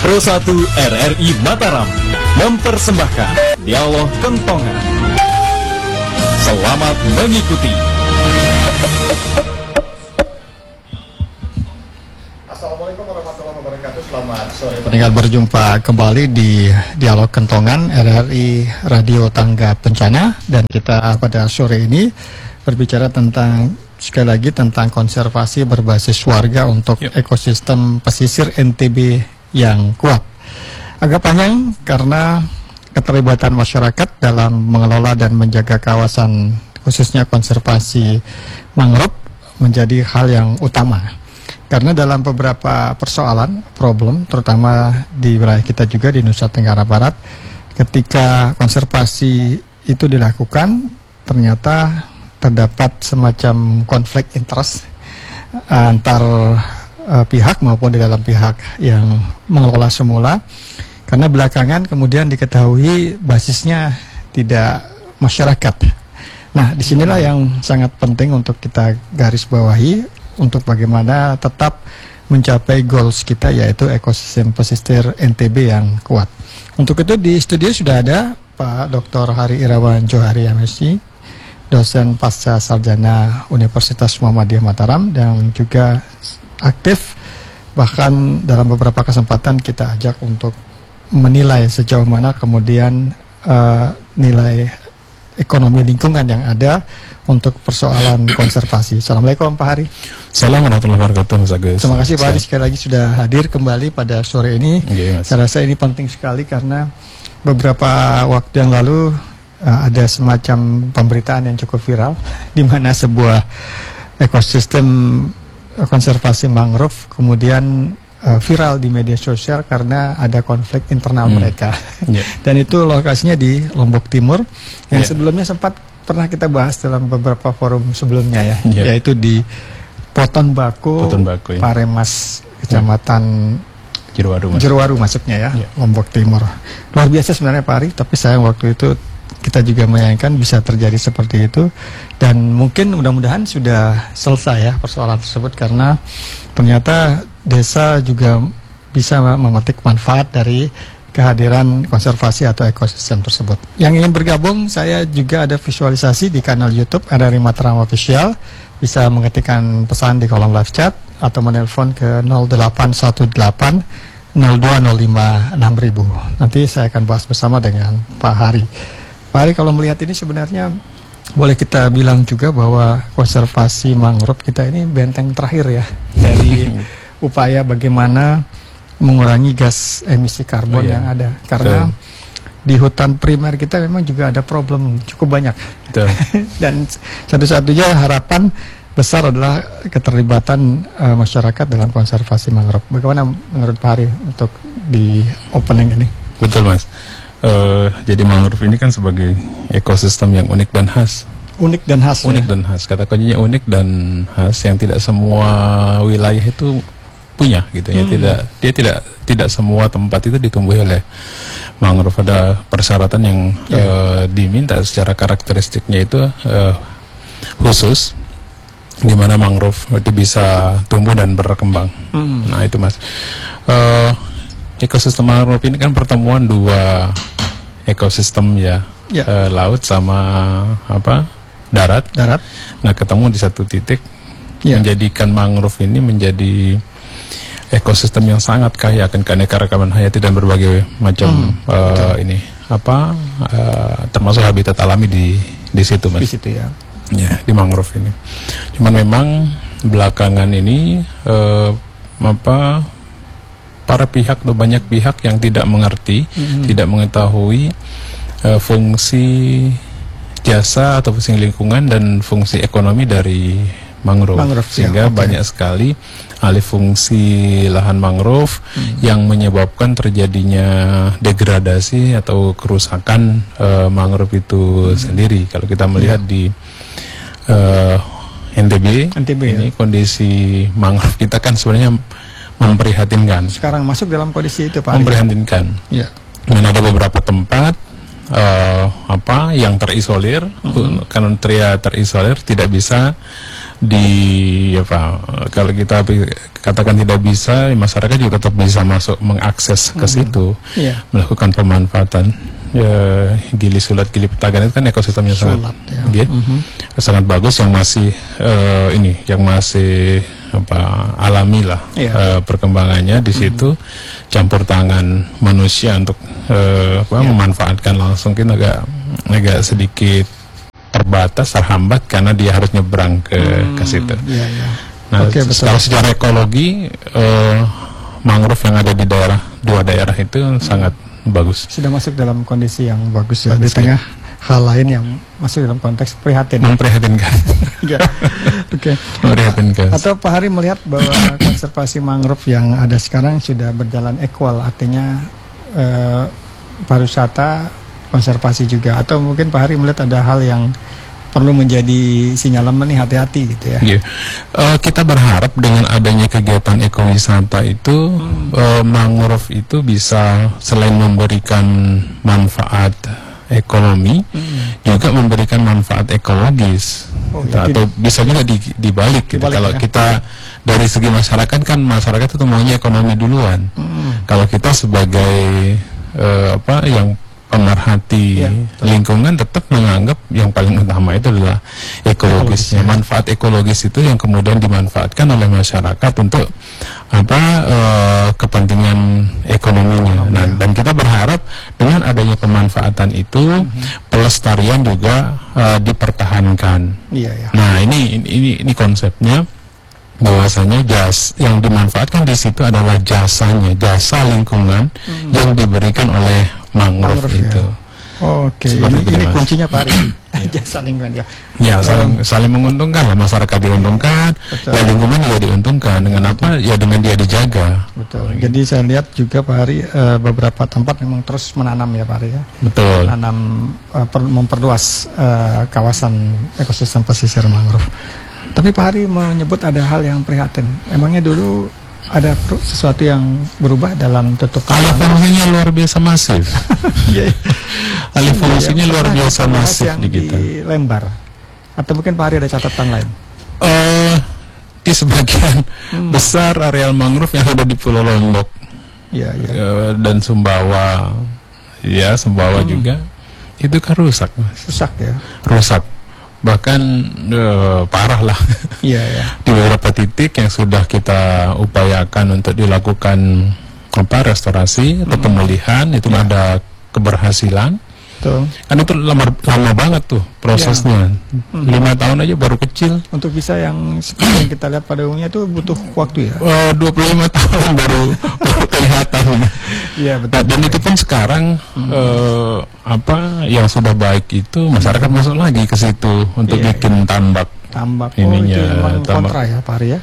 Pro 1 RRI Mataram mempersembahkan Dialog Kentongan. Selamat mengikuti. Assalamualaikum warahmatullahi wabarakatuh. Selamat sore. Pendengar, berjumpa kembali di Dialog Kentongan RRI Radio Tangga Bencana, dan kita pada sore ini berbicara tentang, sekali lagi, tentang konservasi berbasis warga untuk ekosistem pesisir NTB yang kuat. Agak panjang karena keterlibatan masyarakat dalam mengelola dan menjaga kawasan, khususnya konservasi mangrove, menjadi hal yang utama. Karena dalam beberapa persoalan, problem, terutama di wilayah kita juga di Nusa Tenggara Barat, ketika konservasi itu dilakukan, ternyata terdapat semacam konflik interest antar pihak maupun di dalam pihak yang mengelola semula, karena belakangan kemudian diketahui basisnya tidak masyarakat. Nah, disinilah yang sangat penting untuk kita garis bawahi untuk bagaimana tetap mencapai goals kita, yaitu ekosistem pesisir NTB yang kuat. Untuk itu di studio sudah ada Pak Dr. Hari Irawan Johari MSc, dosen pasca sarjana Universitas Muhammadiyah Mataram, dan juga aktif, bahkan dalam beberapa kesempatan kita ajak untuk menilai sejauh mana kemudian nilai ekonomi lingkungan yang ada untuk persoalan konservasi. Assalamualaikum Pak Hari. Assalamualaikum warahmatullahi wabarakatuh, Mas Agus. Terima kasih Pak Hari sekali lagi sudah hadir kembali pada sore ini. Saya rasa ini penting sekali karena beberapa waktu yang lalu ada semacam pemberitaan yang cukup viral di mana sebuah ekosistem konservasi mangrove kemudian viral di media sosial karena ada konflik internal mereka. Dan itu lokasinya di Lombok Timur yang sebelumnya sempat pernah kita bahas dalam beberapa forum sebelumnya yaitu di Poton Bako, Paremas, Kecamatan Jeruwaru masuknya Lombok Timur. Luar biasa sebenarnya Pak Ari, tapi sayang waktu itu kita juga menyayangkan bisa terjadi seperti itu, dan mungkin mudah-mudahan sudah selesai ya persoalan tersebut, karena ternyata desa juga bisa memetik manfaat dari kehadiran konservasi atau ekosistem tersebut. Yang ingin bergabung, saya juga ada visualisasi di kanal YouTube RRI Mataram Official. Bisa mengetikkan pesan di kolom live chat atau menelpon ke 0818 0205 6000. Nanti saya akan bahas bersama dengan Pak Hari. Pak Hari, kalau melihat ini sebenarnya boleh kita bilang juga bahwa konservasi mangrove kita ini benteng terakhir ya dari upaya bagaimana mengurangi gas emisi karbon yang ada. Karena di hutan primer kita memang juga ada problem cukup banyak. Dan satu-satunya harapan besar adalah keterlibatan masyarakat dalam konservasi mangrove. Bagaimana menurut Pak Hari untuk di opening ini? Betul Mas. Jadi mangrove ini kan sebagai ekosistem yang unik dan khas. Unik dan khas. Kata kuncinya unik dan khas, yang tidak semua wilayah itu punya gitu ya. Tidak semua tempat itu ditumbuhi oleh mangrove. Ada persyaratan yang diminta secara karakteristiknya itu khusus, di mana mangrove itu bisa tumbuh dan berkembang. Nah itu Mas. Ekosistem mangrove ini kan pertemuan dua ekosistem laut sama darat. Nah ketemu di satu titik, menjadikan mangrove ini menjadi ekosistem yang sangat kaya akan keanekaragaman hayati dan berbagai macam termasuk habitat alami di situ Mas. Di situ di mangrove ini. Cuman memang belakangan ini para pihak atau banyak pihak yang tidak mengerti, tidak mengetahui fungsi jasa atau fungsi lingkungan dan fungsi ekonomi dari mangrove sehingga banyak sekali alih fungsi lahan mangrove yang menyebabkan terjadinya degradasi atau kerusakan mangrove itu sendiri. Kalau kita melihat di NTB ini kondisi mangrove kita kan sebenarnya memprihatinkan. Sekarang masuk dalam kondisi itu Pak. Memprihatinkan. Dan ada beberapa tempat yang terisolir, karena terisolir tidak bisa kalau kita katakan tidak bisa, masyarakat juga tetap bisa masuk mengakses ke situ, melakukan pemanfaatan. Gili Sulat, Gili Petagan itu kan ekosistemnya sangat bagus, yang masih yang masih alami lah perkembangannya di situ. Campur tangan manusia untuk memanfaatkan langsung mungkin agak sedikit terhambat karena dia harus nyebrang ke situ. Nah, kalau secara ekologi mangrove yang ada di dua daerah itu sangat bagus. Sudah masuk dalam kondisi yang bagus ya, di tengah hal lain yang masuk dalam konteks prihatin. Memprihatinkan. Memprihatinkan. Atau Pak Hari melihat bahwa konservasi mangrove yang ada sekarang sudah berjalan equal, artinya pariwisata, konservasi juga, atau mungkin Pak Hari melihat ada hal yang perlu menjadi sinyalemen nih, hati-hati gitu ya. Kita berharap dengan adanya kegiatan ekowisata itu mangrove itu bisa selain memberikan manfaat ekonomi, juga memberikan manfaat ekologis, atau bisa juga dibalik gitu. Kalau kita dari segi masyarakat kan, masyarakat itu maunya ekonomi duluan. Kalau kita sebagai yang pemerhati lingkungan tetap menganggap yang paling utama itu adalah ekologisnya. Manfaat ekologis itu yang kemudian dimanfaatkan oleh masyarakat untuk kepentingan ekonominya. Nah, dan kita berharap dengan adanya pemanfaatan itu pelestarian juga dipertahankan. Nah, ini konsepnya, bahwasanya yang dimanfaatkan di situ adalah jasa lingkungan yang diberikan oleh mangrove itu. Oke, ini kuncinya Pak Ari. Jasa lingkungan saling menguntungkan lah, masyarakat diuntungkan, lingkungan juga diuntungkan. Dengan apa? Ya dengan dia dijaga. Betul. Jadi saya lihat juga Pak Ari, beberapa tempat memang terus menanam ya Pak Ari ya. Betul. Memperluas kawasan ekosistem pesisir mangrove. Tapi Pak Hari menyebut ada hal yang prihatin. Emangnya dulu ada sesuatu yang berubah dalam tutup alih fungsinya luar biasa masif. Alih fungsinya luar biasa masif di kita. Di Lembar. Atau mungkin Pak Hari ada catatan lain? Di sebagian besar areal mangrove yang ada di Pulau Lombok dan Sumbawa, Sumbawa juga itu kan rusak, Mas. Rusak ya. Rusak. Bahkan parah lah. Di beberapa titik yang sudah kita upayakan untuk dilakukan restorasi atau pemulihan, itu ada keberhasilan. Kan itu lama banget tuh prosesnya. 5 tahun aja baru kecil. Untuk bisa yang seperti yang kita lihat pada umumnya itu butuh waktu ya. 25 tahun baru kelihatan. Betul. Dan itu pun sekarang yang sudah baik itu masyarakat masuk lagi ke situ untuk bikin tambak. Ininya itu memang kontra ya Pak Ari ya.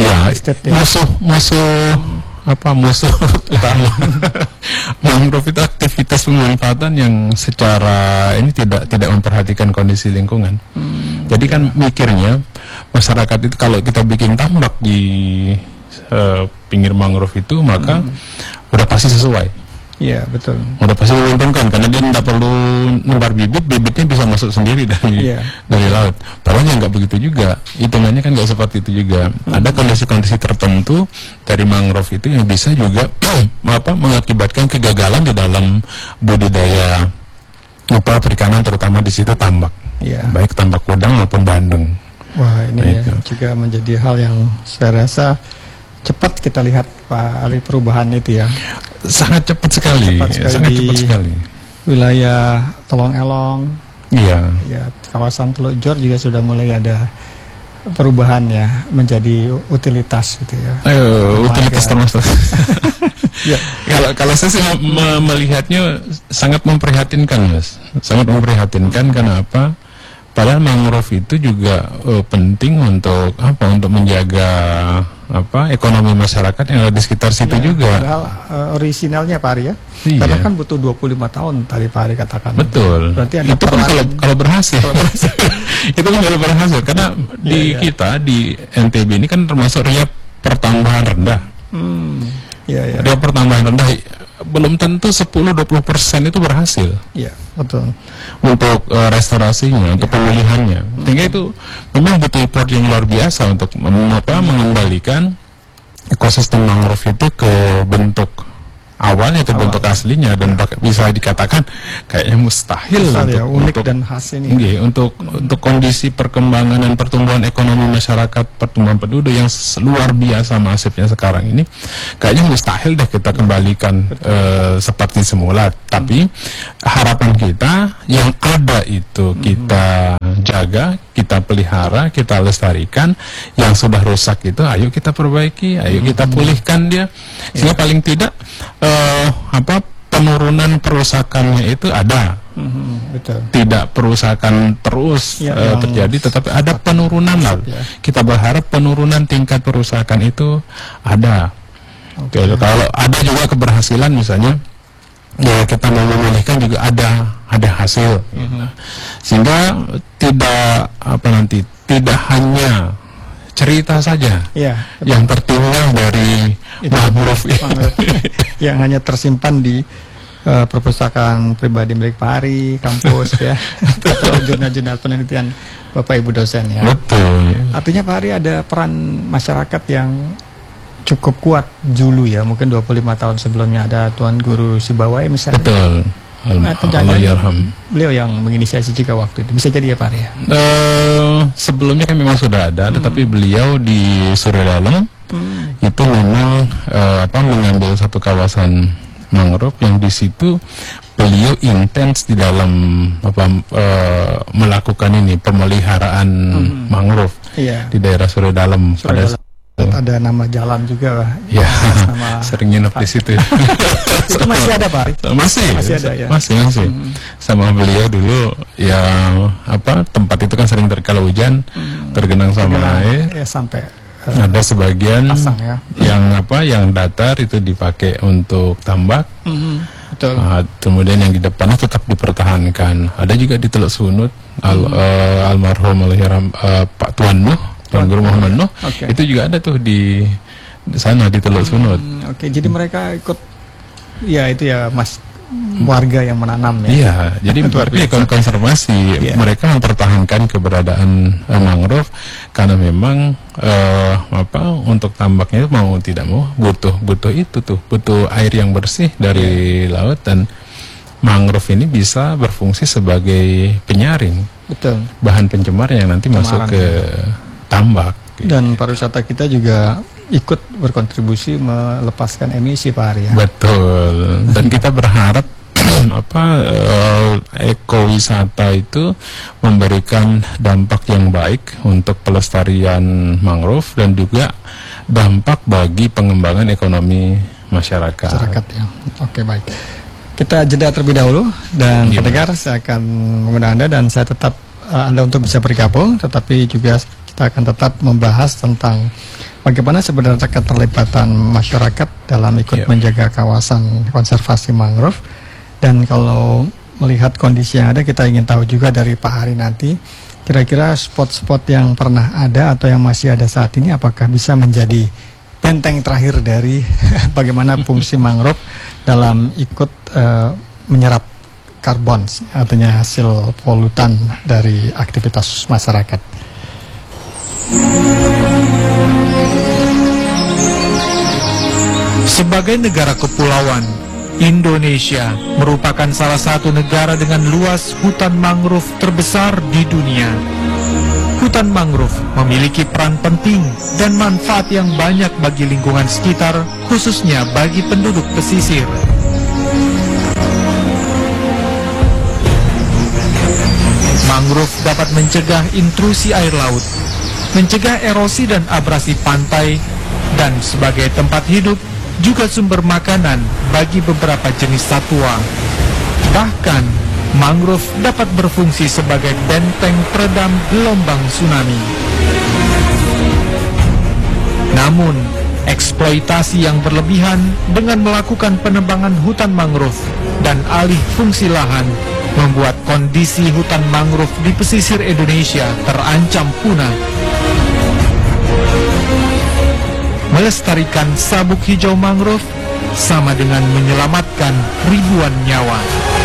Musuh utama mangrove itu aktivitas pemanfaatan yang secara ini tidak memperhatikan kondisi lingkungan. Jadi kan mikirnya masyarakat itu kalau kita bikin tambak di pinggir mangrove itu maka udah pasti sesuai. Iya betul. Udah pasti menguntungkan karena dia tidak perlu nebar bibitnya bisa masuk sendiri dari laut. Padahal nggak begitu juga. Hitungannya kan nggak seperti itu juga. Ada kondisi-kondisi tertentu dari mangrove itu yang bisa juga mengakibatkan kegagalan di dalam budidaya perikanan, terutama di situ tambak. Baik tambak udang maupun bandeng. Wah ini juga menjadi hal yang saya rasa cepat kita lihat Pak Ari perubahan itu ya. Sangat cepat sekali. Sangat cepat sekali. Wilayah Telong-Elong, kawasan Teluk Jor juga sudah mulai ada perubahan ya menjadi utilitas gitu ya. Utilitas termasuk. Kalau saya sih melihatnya sangat memprihatinkan, Mas. Sangat memprihatinkan. Kenapa? Padahal mangrove itu juga penting untuk menjaga ekonomi masyarakat yang ada di sekitar situ juga. Padahal orisinalnya Pak Ari ya. Karena kan butuh 25 tahun tadi Pak Ari katakan. Betul. Berarti ada itu kan kalau berhasil. Itu kan kalau berhasil karena kita di NTB ini kan termasuk riak pertambahan rendah. Riak pertambahan rendah belum tentu 10-20% itu berhasil. Iya, betul. Untuk restorasinya, untuk pemulihannya. Sehingga itu memang butuh effort yang luar biasa untuk mengembalikan ekosistem mangrove itu ke bentuk awalnya, ke bentuk aslinya, dan bisa dikatakan kayaknya mustahil ya, unik dan khas ini. Untuk kondisi perkembangan dan pertumbuhan ekonomi masyarakat, pertumbuhan penduduk yang luar biasa masifnya sekarang ini, kayaknya mustahil deh kita kembalikan seperti semula. Tapi harapan kita yang ada itu kita jaga, kita pelihara, kita lestarikan. Yang sudah rusak itu ayo kita perbaiki, ayo kita pulihkan dia, sehingga paling tidak penurunan perusakannya itu ada. Betul. Tidak perusakan terus terjadi, tetapi ada penurunan lah. Kita berharap penurunan tingkat perusakan itu ada. Kalau ada juga keberhasilan misalnya, ya kita mau memulihkan juga ada hasil. Sehingga tidak hanya cerita saja yang tertinggal dari mangrove yang hanya tersimpan di perpustakaan pribadi milik Pak Ari, kampus ya, atau jurnal-jurnal penelitian Bapak Ibu dosen ya. Betul. Artinya Pak Ari ada peran masyarakat yang cukup kuat dulu ya, mungkin 25 tahun sebelumnya ada Tuan Guru Sibawai misalnya. Betul. Allahyarham. Beliau yang menginisiasi juga waktu itu. Bisa jadi ya Pak Ari ya? Sebelumnya kan memang sudah ada, tetapi beliau di Surya Dalem itu memang mengambil satu kawasan mangrove yang di situ beliau intens di dalam melakukan ini pemeliharaan mangrove di daerah Surya Dalem. Ada nama jalan juga, ya, sering nginep di situ. Itu masih ada Pak? Masih ada ya. Masih. Sama beliau dulu, ya tempat itu kan sering kalau hujan tergenang sama air. Ya, sampai ada sebagian pasang, ya. yang datar itu dipakai untuk tambak. Betul. Kemudian yang di depannya tetap dipertahankan. Ada juga di Teluk Sunut, almarhum Pak Tuan Guru Muhammad Nuh, itu juga ada tuh di sana di Teluk Sunut. Jadi mereka ikut, ya itu ya Mas, warga yang menanam ya. Iya, jadi berarti konservasi, mereka mempertahankan keberadaan mangrove karena memang untuk tambaknya itu mau tidak mau butuh air yang bersih dari laut, dan mangrove ini bisa berfungsi sebagai penyaring. Betul. Bahan pencemar yang nanti masuk ke tambak. Dan pariwisata kita juga ikut berkontribusi melepaskan emisi Pak Ari ya. Betul. Dan kita berharap ekowisata itu memberikan dampak yang baik untuk pelestarian mangrove dan juga dampak bagi pengembangan ekonomi masyarakat. Ya. Oke, baik. Kita jeda terlebih dahulu, dan pendengar saya akan mengundang Anda, dan saya tetap Anda untuk bisa bergabung, tetapi juga kita akan tetap membahas tentang bagaimana sebenarnya keterlibatan masyarakat dalam ikut menjaga kawasan konservasi mangrove. Dan kalau melihat kondisi yang ada, kita ingin tahu juga dari Pak Ari nanti, kira-kira spot-spot yang pernah ada atau yang masih ada saat ini, apakah bisa menjadi benteng terakhir dari bagaimana fungsi mangrove dalam ikut menyerap karbon, artinya hasil polutan dari aktivitas masyarakat. Sebagai negara kepulauan, Indonesia merupakan salah satu negara dengan luas hutan mangrove terbesar di dunia. Hutan mangrove memiliki peran penting dan manfaat yang banyak bagi lingkungan sekitar, khususnya bagi penduduk pesisir. Mangrove dapat mencegah intrusi air laut, mencegah erosi dan abrasi pantai, dan sebagai tempat hidup juga sumber makanan bagi beberapa jenis satwa. Bahkan, mangrove dapat berfungsi sebagai benteng peredam gelombang tsunami. Namun, eksploitasi yang berlebihan dengan melakukan penebangan hutan mangrove dan alih fungsi lahan membuat kondisi hutan mangrove di pesisir Indonesia terancam punah. Melestarikan sabuk hijau mangrove sama dengan menyelamatkan ribuan nyawa.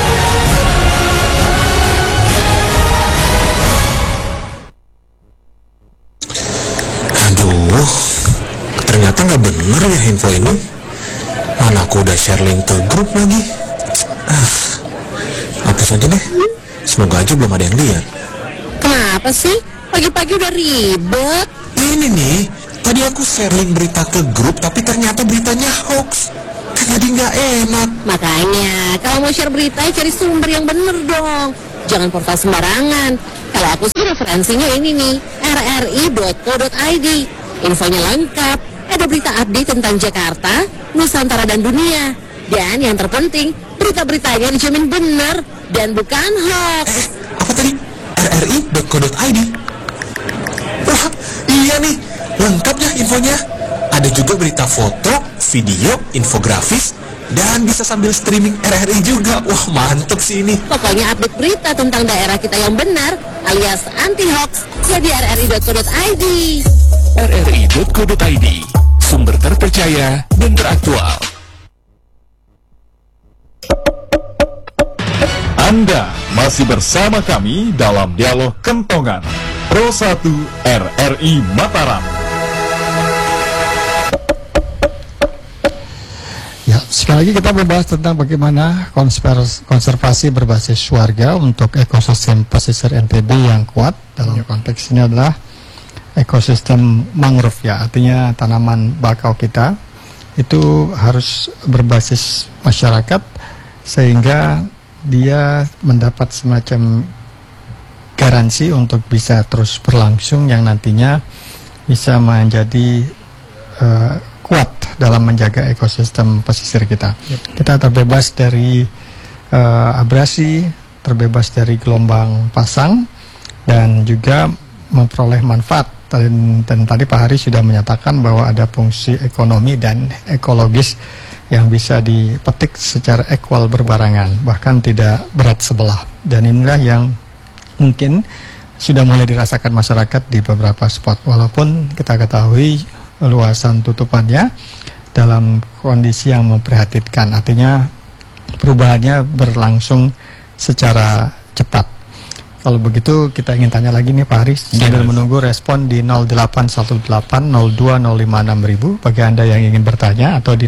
Aduh, ternyata nggak bener ya info ini. Mana aku udah share link ke grup lagi. Hapus aja deh. Semoga aja belum ada yang lihat. Kenapa sih? Pagi-pagi udah ribet. Ini nih, tadi aku share link berita ke grup, tapi ternyata beritanya hoax. Kan jadi nggak enak. Makanya, kalau mau share berita, cari sumber yang bener dong. Jangan portal sembarangan. Kalau aku sih referensinya ini nih, rri.co.id. Infonya lengkap, ada berita update tentang Jakarta, Nusantara dan dunia. Dan yang terpenting, berita-beritanya dijamin benar dan bukan hoax. Apa tadi? rri.co.id. Wah, iya nih, lengkap ya infonya. Ada juga berita foto, video, infografis, dan bisa sambil streaming RRI juga. Wah, mantep sih ini. Pokoknya update berita tentang daerah kita yang benar alias anti-hoax ya di rri.co.id. rri.co.id, sumber terpercaya dan teraktual. Anda masih bersama kami dalam Dialog Kentongan Pro 1 RRI Mataram. Ya, sekali lagi kita membahas tentang bagaimana konservasi berbasis warga untuk ekosistem pesisir NTB yang kuat. Dalam konteks ini adalah ekosistem mangrove ya, artinya tanaman bakau kita itu harus berbasis masyarakat sehingga dia mendapat semacam garansi untuk bisa terus berlangsung yang nantinya bisa menjadi kuat dalam menjaga ekosistem pesisir kita. Kita terbebas dari abrasi, terbebas dari gelombang pasang, dan juga memperoleh manfaat. Dan tadi Pak Hari sudah menyatakan bahwa ada fungsi ekonomi dan ekologis yang bisa dipetik secara equal berbarengan, bahkan tidak berat sebelah. Dan inilah yang mungkin sudah mulai dirasakan masyarakat di beberapa spot, walaupun kita ketahui luasan tutupannya dalam kondisi yang memprihatinkan, artinya perubahannya berlangsung secara cepat. Kalau begitu kita ingin tanya lagi nih Pak Haris, sambil menunggu respon di 081802056000 bagi Anda yang ingin bertanya, atau di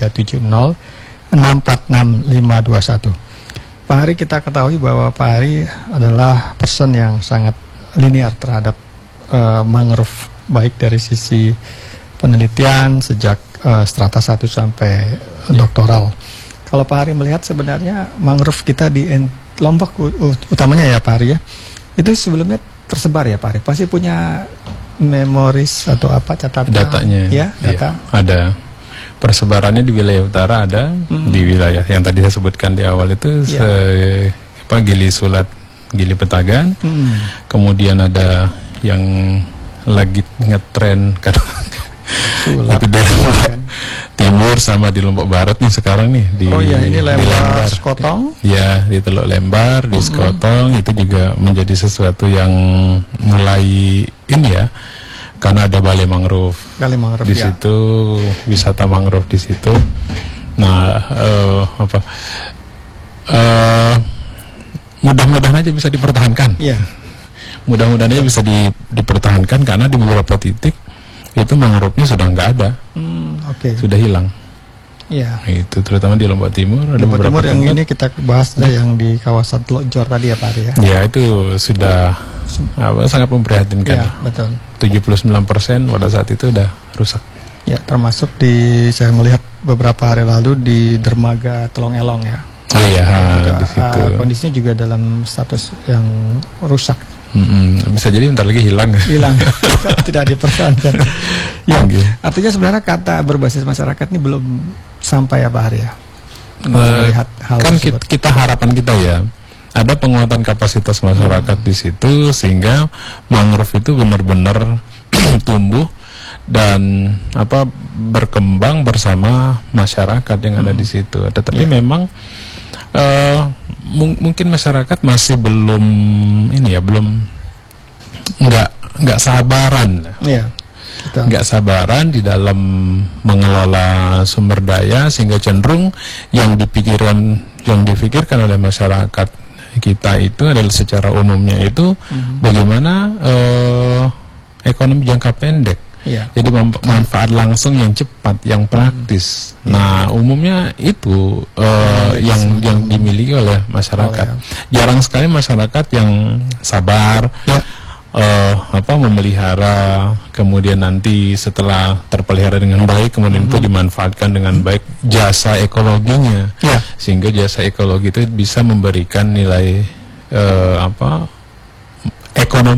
0370646521. Pak Hari, kita ketahui bahwa Pak Hari adalah person yang sangat linear terhadap mangrove, baik dari sisi penelitian sejak strata 1 sampai doktoral. Kalau Pak Hari melihat sebenarnya mangrove kita di Lombok utamanya ya Pak Hari ya, itu sebelumnya tersebar ya Pak Hari, pasti punya memoris atau apa catatan datanya ya, data ya, ada persebarannya di wilayah utara, ada di wilayah yang tadi saya sebutkan di awal itu Gili Sulat, Gili Petagan, kemudian ada yang lagi ngetren kan Sulap, di timur sama di Lombok Barat nih sekarang nih di ini di Lembar Sekotong ya, di Teluk Lembar, di Sekotong, itu juga menjadi sesuatu yang mulai ini ya, karena ada balai mangrove di situ, wisata mangrove di situ. Nah, mudah-mudahan aja bisa dipertahankan. Mudah-mudahan aja bisa dipertahankan, karena di beberapa titik itu mangrove-nya sudah nggak ada, sudah hilang. Ya. Itu terutama di Lombok Timur. Ada Lombok beberapa Timur yang ini kita bahas yang di kawasan Teluk Jor tadi ya Pak Ari ya. Ya, itu sudah sangat memprihatinkan. Ya, betul. 79% pada saat itu udah rusak. Ya, termasuk saya melihat beberapa hari lalu di dermaga Telong Elong ya. Oh iya, di situ. Kondisinya juga dalam status yang rusak. Bisa jadi bentar lagi hilang, tidak dipertahankan. Ya, artinya sebenarnya kata berbasis masyarakat ini belum sampai ya Pak Hari ya. Melihat hal kan kita harapan kita ya, ada penguatan kapasitas masyarakat di situ sehingga mangrove itu benar-benar tumbuh dan berkembang bersama masyarakat yang ada di situ. Tetapi memang mungkin masyarakat masih belum nggak sabaran. nggak sabaran di dalam mengelola sumber daya, sehingga cenderung yang difikirkan oleh masyarakat kita itu adalah secara umumnya itu bagaimana ekonomi jangka pendek. Jadi manfaat langsung yang cepat, yang praktis. Nah, umumnya itu yang dimiliki oleh masyarakat. Jarang sekali masyarakat yang sabar, memelihara, kemudian nanti setelah terpelihara dengan baik, kemudian itu dimanfaatkan dengan baik jasa ekologinya, sehingga jasa ekologi itu bisa memberikan nilai ekonomi